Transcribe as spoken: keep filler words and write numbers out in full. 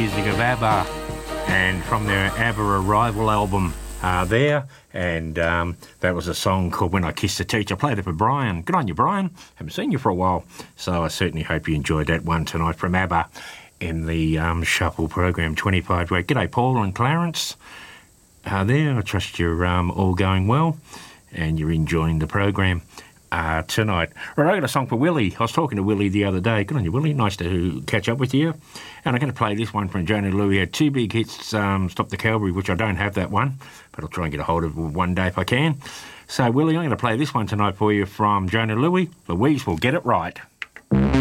music of ABBA, and from their ABBA Arrival album uh, there, and um, that was a song called When I Kissed the Teacher. I played it for Brian. Good on you, Brian. Haven't seen you for a while, so I certainly hope you enjoyed that one tonight from ABBA in the um, Shuffle program twenty-five week. G'day, Paul and Clarence. Uh, there, I trust you're um, all going well and you're enjoying the program uh, tonight. Right, I got a song for Willie. I was talking to Willie the other day. Good on you, Willie. Nice to catch up with you. And I'm going to play this one from Jonah Louie. He had two big hits, um, Stop the Cavalry, which I don't have that one, but I'll try and get a hold of it one day if I can. So, Willie, I'm going to play this one tonight for you from Jonah Louie. Louise will get it right.